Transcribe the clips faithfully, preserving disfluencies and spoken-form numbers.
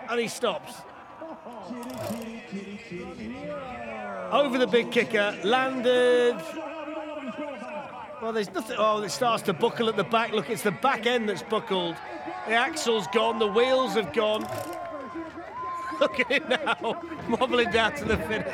and he stops. Over the big kicker, landed. Well, there's nothing. Oh, it starts to buckle at the back. Look, it's the back end that's buckled. The axle's gone, the wheels have gone. Look at it now, wobbling down to the finish.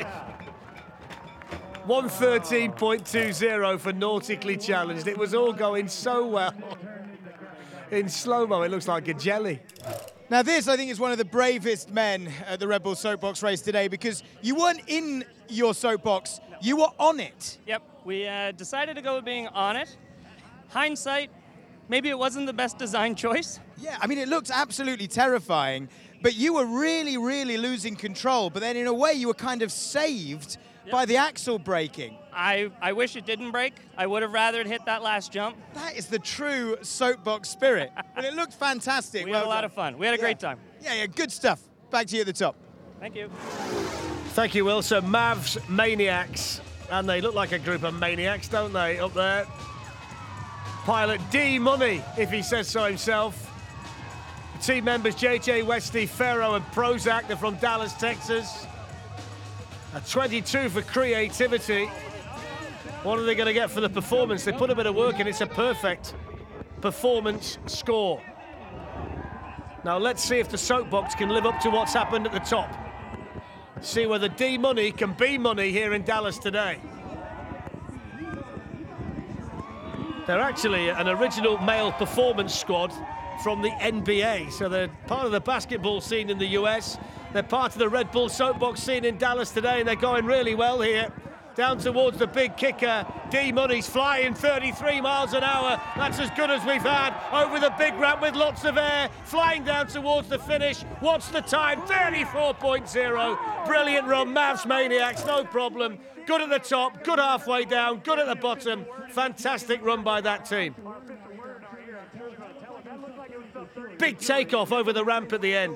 one thirteen point two zero for Nautically Challenged. It was all going so well. In slow-mo, it looks like a jelly. Now this, I think, is one of the bravest men at the Red Bull Soapbox race today, because you weren't in your soapbox, you were on it. Yep, we uh, decided to go with being on it. Hindsight, maybe it wasn't the best design choice. Yeah, I mean, it looked absolutely terrifying, but you were really, really losing control. But then in a way, you were kind of saved yep. by the axle breaking. I, I wish it didn't break. I would have rather it hit that last jump. That is the true soapbox spirit. But it looked fantastic. We well had a lot done. of fun. We had a yeah. great time. Yeah, yeah, good stuff. Back to you at the top. Thank you. Thank you, Will. So Mavs Maniacs, and they look like a group of maniacs, don't they, up there? Pilot D Money, if he says so himself. The team members J J Westy, Ferro and Prozac, they're from Dallas, Texas. A twenty-two for creativity. What are they going to get for the performance? They put a bit of work in, it's a perfect performance score. Now let's see if the soapbox can live up to what's happened at the top. See whether D Money can be money here in Dallas today. They're actually an original male performance squad from the N B A, so they're part of the basketball scene in the U S. They're part of the Red Bull Soapbox scene in Dallas today, and they're going really well here. Down towards the big kicker, D Money's flying thirty-three miles an hour. That's as good as we've had over the big ramp with lots of air. Flying down towards the finish. What's the time? thirty-four point zero. Brilliant run, Mavs Maniacs, no problem. Good at the top, good halfway down, good at the bottom. Fantastic run by that team. Big takeoff over the ramp at the end.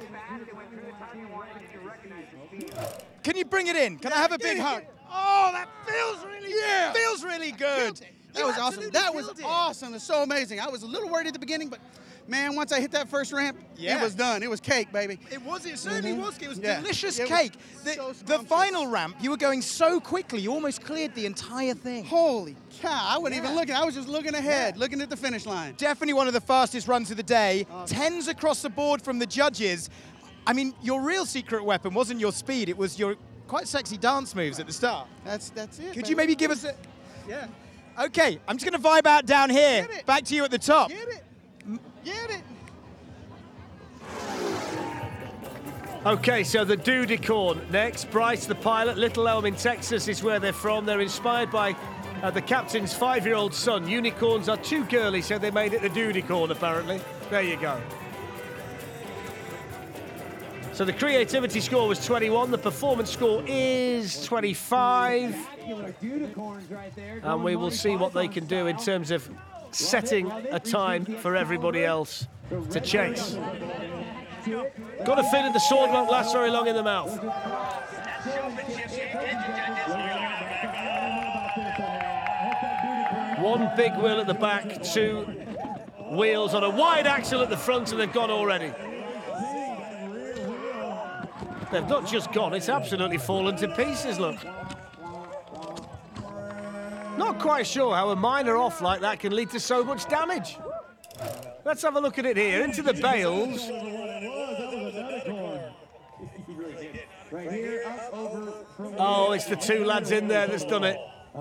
Can you bring it in? Can I have a big hug? Oh, that feels really, yeah. feels really good. That was awesome. That was awesome. It's so amazing. I was a little worried at the beginning, but man, once I hit that first ramp, yeah. it was done. It was cake, baby. It was. It certainly mm-hmm. was. It was yeah. delicious it cake. Was the, so the final ramp, you were going so quickly, you almost cleared the entire thing. Holy cow! I wasn't yeah. even looking. I was just looking ahead, yeah. looking at the finish line. Definitely one of the fastest runs of the day. Oh. Tens across the board from the judges. I mean, your real secret weapon wasn't your speed. It was your quite sexy dance moves at the start. That's that's it. Could man. you maybe give us a... Yeah. Okay, I'm just going to vibe out down here. Get it. Back to you at the top. Get it. Get it. Okay, so the Dudicorn next. Bryce, the pilot, Little Elm in Texas is where they're from. They're inspired by uh, the captain's five-year-old son. Unicorns are too girly, so they made it the Dudicorn, apparently. There you go. So the creativity score was twenty-one, the performance score is twenty-five. And we will see what they can do in terms of setting a time for everybody else to chase. Got a feeling the sword won't last very long in the mouth. One big wheel at the back, two wheels on a wide axle at the front, and they've gone already. They've not just gone, it's absolutely fallen to pieces, look. Not quite sure how a minor off like that can lead to so much damage. Let's have a look at it here, into the bales. Oh, it's the two lads in there that's done it.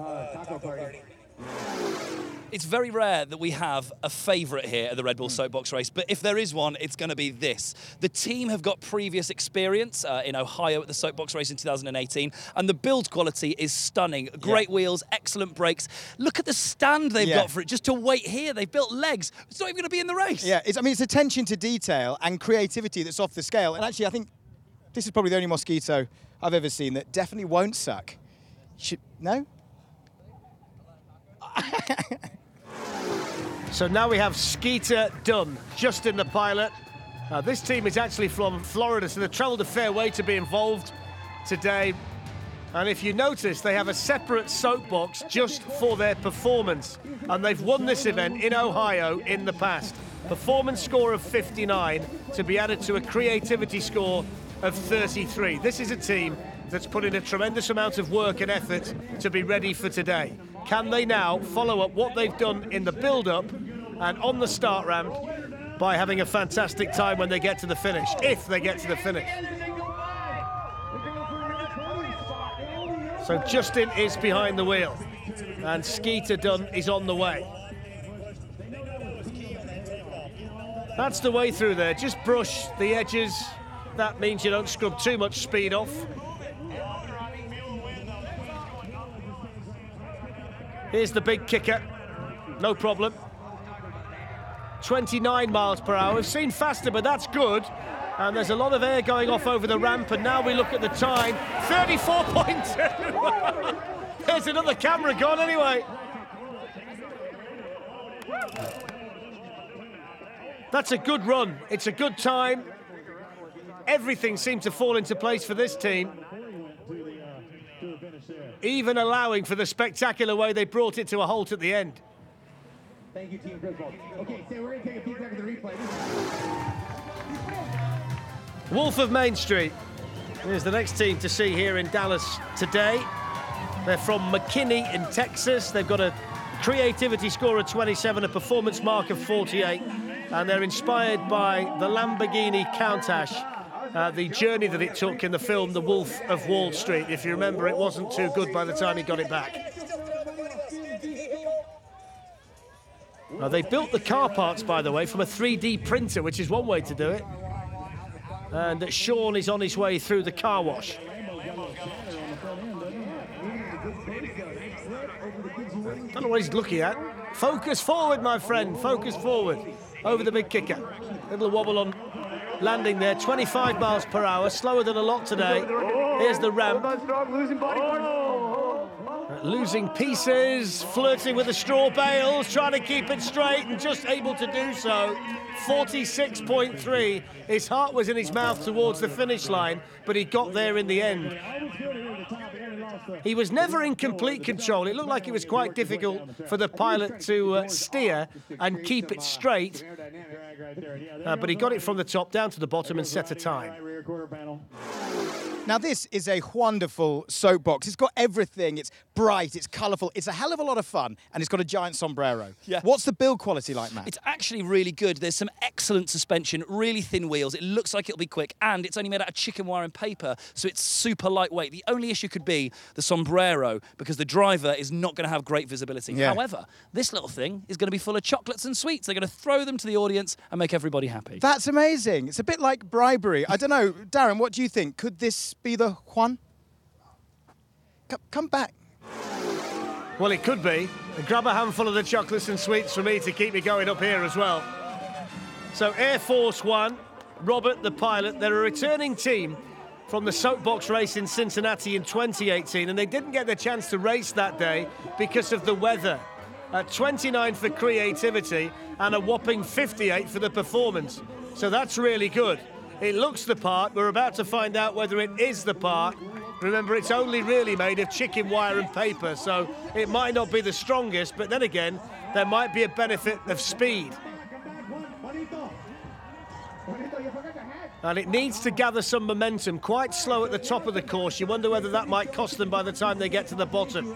It's very rare that we have a favourite here at the Red Bull Soapbox race, but if there is one, it's going to be this. The team have got previous experience uh, in Ohio at the Soapbox race in two thousand eighteen, and the build quality is stunning. Great yeah. wheels, excellent brakes. Look at the stand they've yeah. got for it, just to wait here. They've built legs. It's not even going to be in the race. Yeah, it's, I mean, it's attention to detail and creativity that's off the scale. And actually, I think this is probably the only Mosquito I've ever seen that definitely won't suck. Should, no? So now we have Skeeter Dunn, Justin the pilot. Now this team is actually from Florida, so they've travelled a fair way to be involved today. And if you notice, they have a separate soapbox just for their performance. And they've won this event in Ohio in the past. Performance score of fifty-nine to be added to a creativity score of thirty-three. This is a team that's put in a tremendous amount of work and effort to be ready for today. Can they now follow up what they've done in the build-up and on the start ramp by having a fantastic time when they get to the finish, if they get to the finish? So Justin is behind the wheel and Skeeter Dunn is on the way. That's the way through there. Just brush the edges. That means you don't scrub too much speed off. Here's the big kicker. No problem. twenty-nine miles per hour. We've seen faster, but that's good. And there's a lot of air going off over the ramp, and now we look at the time. thirty-four point two. There's another camera gone anyway. That's a good run. It's a good time. Everything seemed to fall into place for this team, even allowing for the spectacular way they brought it to a halt at the end. Thank you, Team Griswold. Okay, so we're going to take a peek back at the replay. Wolf of Main Street. Here's the next team to see here in Dallas today. They're from McKinney in Texas. They've got a creativity score of twenty-seven, a performance mark of forty-eight, and they're inspired by the Lamborghini Countach, uh, the journey that it took in the film The Wolf of Wall Street. If you remember, it wasn't too good by the time he got it back. Now, they built the car parts, by the way, from a three D printer, which is one way to do it. And Sean is on his way through the car wash. Don't know what he's looking at. Focus forward, my friend. Focus forward. Over the big kicker. Little wobble on landing there. twenty-five miles per hour. Slower than a lot today. Here's the ramp. Losing pieces, flirting with the straw bales, trying to keep it straight and just able to do so. forty-six point three. His heart was in his mouth towards the finish line, but he got there in the end. He was never in complete control. It looked like it was quite difficult for the pilot to uh, steer and keep it straight, uh, but he got it from the top down to the bottom and set a time. Now, this is a wonderful soapbox. It's got everything. It's bright, it's colourful, it's a hell of a lot of fun, and it's got a giant sombrero. Yeah. What's the build quality like, Matt? It's actually really good. There's some excellent suspension, really thin wheels. It looks like it'll be quick, and it's only made out of chicken wire and paper, so it's super lightweight. The only issue could be the sombrero, because the driver is not going to have great visibility. Yeah. However, this little thing is going to be full of chocolates and sweets. They're going to throw them to the audience and make everybody happy. That's amazing. It's a bit like bribery. I don't know, Darren, what do you think? Could this be the Juan? Come, come back. Well, it could be. Grab a handful of the chocolates and sweets for me to keep me going up here as well. So Air Force One, Robert, the pilot, they're a returning team from the soapbox race in Cincinnati in twenty eighteen, and they didn't get the chance to race that day because of the weather. Uh, twenty-nine for creativity and a whopping fifty-eight for the performance. So that's really good. It looks the part. We're about to find out whether it is the part. Remember, it's only really made of chicken wire and paper, so it might not be the strongest, but then again, there might be a benefit of speed. And it needs to gather some momentum, quite slow at the top of the course. You wonder whether that might cost them by the time they get to the bottom.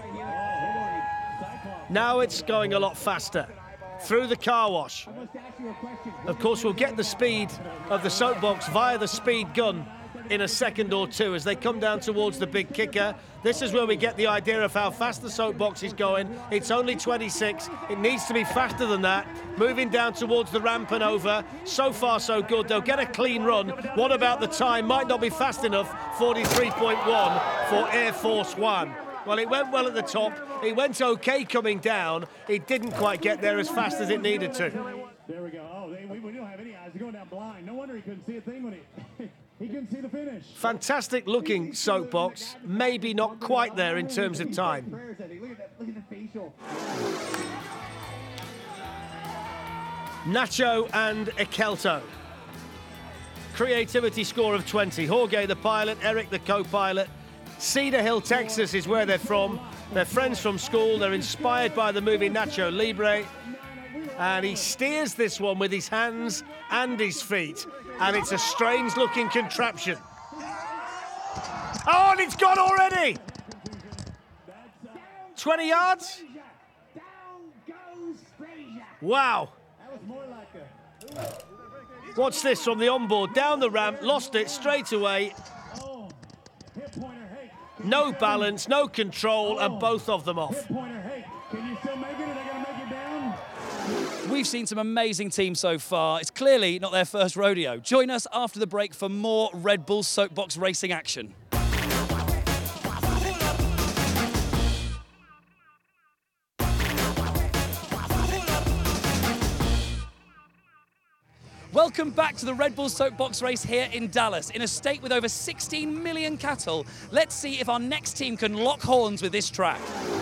Now it's going a lot faster. Through the car wash. Of course, we'll get the speed of the soapbox via the speed gun in a second or two as they come down towards the big kicker. This is where we get the idea of how fast the soapbox is going. It's only twenty-six. It needs to be faster than that. Moving down towards the ramp and over. So far, so good. They'll get a clean run. What about the time? Might not be fast enough. forty-three point one for Air Force One. Well, it went well at the top. It went okay coming down. It didn't quite get there as fast as it needed to. There we go. Oh, they, we, we don't have any eyes. They're going down blind. No wonder he couldn't see a thing when he, he couldn't see the finish. Fantastic looking soapbox. Maybe not quite there in terms of time. Look at that. Look at the facial. Nacho and Ekelto. Creativity score of twenty. Jorge, the pilot. Eric, the co-pilot. Cedar Hill, Texas is where they're from. They're friends from school. They're inspired by the movie Nacho Libre. And he steers this one with his hands and his feet. And it's a strange looking contraption. Oh, and it's gone already! twenty yards? Wow. Watch this from the onboard, down the ramp, lost it straight away. No balance, no control, and both of them off. We've seen some amazing teams so far. It's clearly not their first rodeo. Join us after the break for more Red Bull Soapbox Racing action. Welcome back to the Red Bull Soapbox race here in Dallas. In a state with over sixteen million cattle, let's see if our next team can lock horns with this track.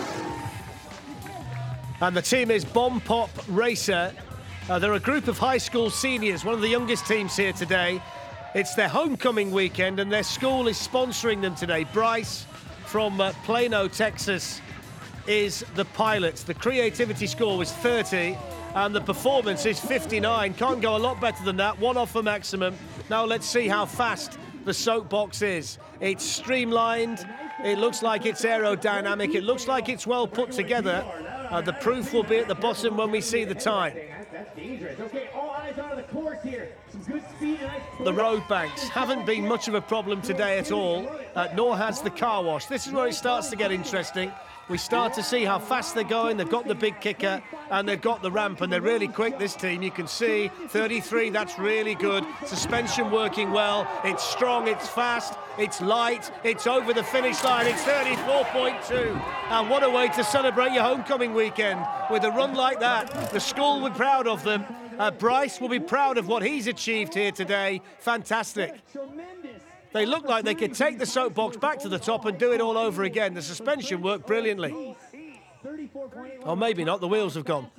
And the team is Bomb Pop Racer. Uh, they're a group of high school seniors, one of the youngest teams here today. It's their homecoming weekend and their school is sponsoring them today. Bryce from uh, Plano, Texas is the pilot. The creativity score was thirty and the performance is fifty-nine. Can't go a lot better than that. One off for maximum. Now let's see how fast the Soapbox is. It's streamlined. It looks like it's aerodynamic. It looks like it's well put together. Uh, the proof will be at the bottom when we see the time. The road banks haven't been much of a problem today at all, uh, nor has the car wash. This is where it starts to get interesting. We start to see how fast they're going. They've got the big kicker and they've got the ramp, and they're really quick, this team. You can see thirty-three, that's really good. Suspension working well. It's strong, it's fast, it's light, it's over the finish line. It's thirty-four point two. And what a way to celebrate your homecoming weekend with a run like that. The school will be proud of them. Uh, Bryce will be proud of what he's achieved here today. Fantastic. They look like they could take the Soapbox back to the top and do it all over again. The suspension worked brilliantly. Or maybe not, the wheels have gone.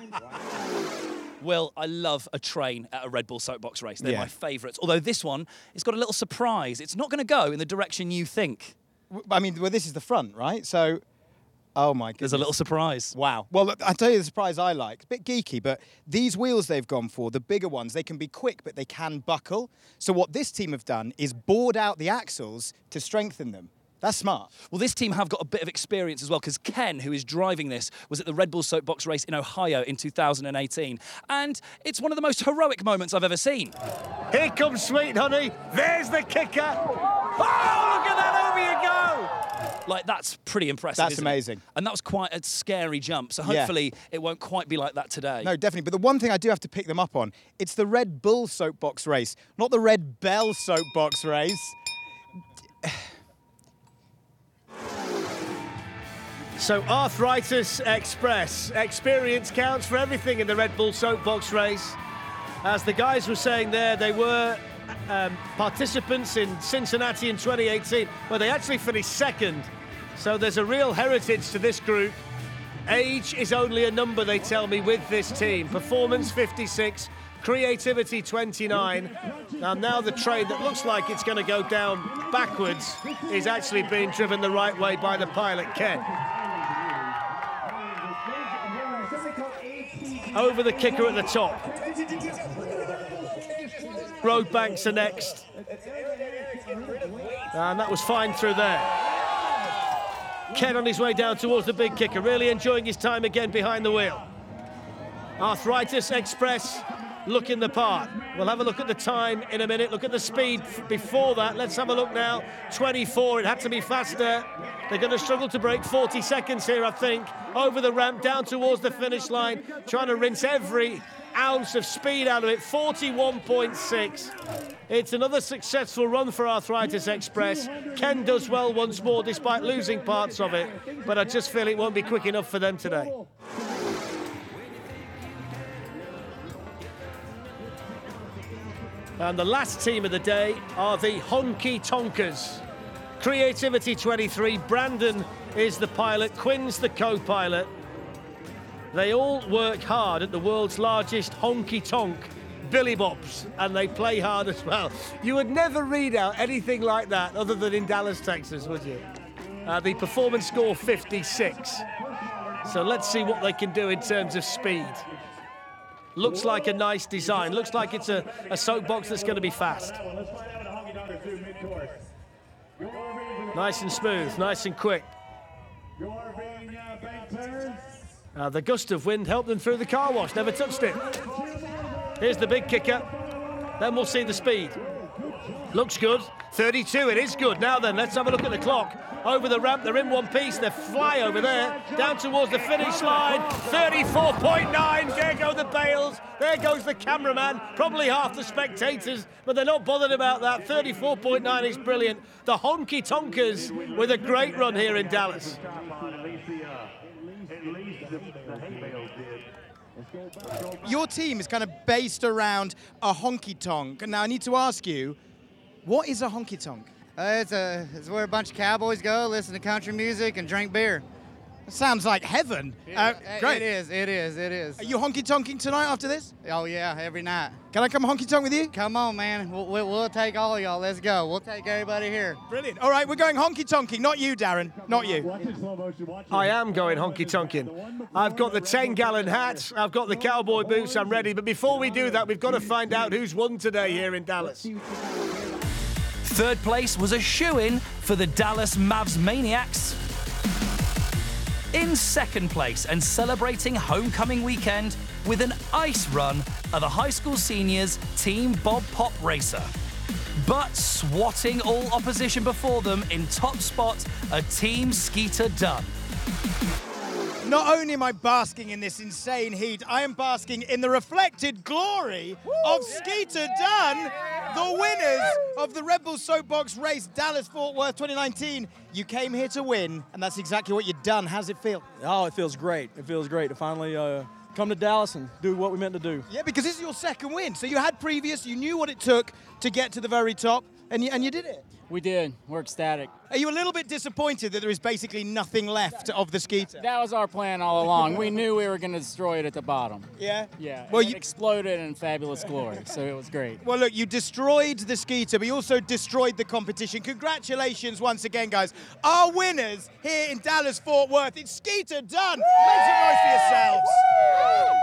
Well, I love a train at a Red Bull Soapbox race. They're Yeah. my favourites. Although this one, it's got a little surprise. It's not going to go in the direction you think. I mean, well, this is the front, right? So, oh my goodness. There's a little surprise. Wow. Well, look, I'll tell you the surprise I like. It's a bit geeky, but these wheels they've gone for, the bigger ones, they can be quick, but they can buckle. So what this team have done is bored out the axles to strengthen them. That's smart. Well, this team have got a bit of experience as well, because Ken, who is driving this, was at the Red Bull Soapbox race in Ohio in two thousand eighteen. And it's one of the most heroic moments I've ever seen. Here comes Sweet Honey. There's the kicker. Oh, look at that, over you go. Like, that's pretty impressive, That's isn't it? amazing. And that was quite a scary jump, so Yeah. hopefully it won't quite be like that today. No, definitely. But the one thing I do have to pick them up on, it's the Red Bull Soapbox race, not the Red Bell Soapbox race. So Arthritis Express. Experience counts for everything in the Red Bull Soapbox race. As the guys were saying there, they were um, participants in Cincinnati in twenty eighteen, where they actually finished second. So there's a real heritage to this group. Age is only a number, they tell me, with this team. Performance fifty-six, creativity twenty-nine. And now the train that looks like it's going to go down backwards is actually being driven the right way by the pilot, Ken. Over the kicker at the top. Road banks are next. And that was fine through there. Ken on his way down towards the big kicker, really enjoying his time again behind the wheel. Arthritis Express looking the part. We'll have a look at the time in a minute. Look at the speed before that. Let's have a look now. twenty-four, it had to be faster. They're going to struggle to break forty seconds here, I think. Over the ramp, down towards the finish line, trying to rinse every ounce of speed out of it. forty-one point six. It's another successful run for Arthritis Express. Ken does well once more, despite losing parts of it. But I just feel it won't be quick enough for them today. And the last team of the day are the Honky Tonkers. Creativity twenty-three, Brandon is the pilot, Quinn's the co-pilot. They all work hard at the world's largest honky tonk, Billy Bob's, and they play hard as well. You would never read out anything like that other than in Dallas, Texas, would you? Uh, the performance score fifty-six. So let's see what they can do in terms of speed. Looks like a nice design. Looks like it's a, a soapbox that's going to be fast. Nice and smooth, nice and quick. Uh, the gust of wind helped them through the car wash, never touched it. Here's the big kicker. Then we'll see the speed. Looks good. thirty-two, it is good. Now then, let's have a look at the clock. Over the ramp, they're in one piece. They fly over there, down towards the finish line. thirty-four point nine, there go the bales. There goes the cameraman, probably half the spectators, but they're not bothered about that. thirty-four point nine is brilliant. The Honky Tonkers with a great run here in Dallas. Your team is kind of based around a honky tonk. Now I need to ask you, what is a honky tonk? Uh, it's a it's where a bunch of cowboys go, listen to country music, and drink beer. It sounds like heaven. Uh, great. It is. It is. It is. Are you honky tonking tonight after this? Oh yeah, every night. Can I come honky tonk with you? Come on, man. We'll, we'll, we'll take all of y'all. Let's go. We'll take everybody here. Brilliant. All right, we're going honky tonking. Not you, Darren. Not you. I am going honky tonking. I've got the ten gallon hat. I've got the cowboy boots. I'm ready. But before we do that, we've got to find out who's won today here in Dallas. Third place was a shoo-in for the Dallas Mavs Maniacs. In second place and celebrating homecoming weekend with an ice run are the high school seniors Team Bob Pop Racer. But swatting all opposition before them in top spot are Team Skeeter Dunn. Not only am I basking in this insane heat, I am basking in the reflected glory Woo, of yeah, Skeeter yeah, Dunn, yeah, the winners Woo. of the Red Bull Soapbox Race Dallas-Fort Worth twenty nineteen. You came here to win, and that's exactly what you've done. How's it feel? Oh, it feels great. It feels great to finally uh, come to Dallas and do what we meant to do. Yeah, because this is your second win. So you had previous, you knew what it took to get to the very top, and you, and you did it. We did. We're ecstatic. Are you a little bit disappointed that there is basically nothing left of the Skeeter? That was our plan all along. We knew we were going to destroy it at the bottom. Yeah? Yeah. Well, it you exploded in fabulous glory, so it was great. Well, look, you destroyed the Skeeter, but you also destroyed the competition. Congratulations once again, guys. Our winners here in Dallas-Fort Worth, it's Skeeter Dunn. Make some noise for yourselves.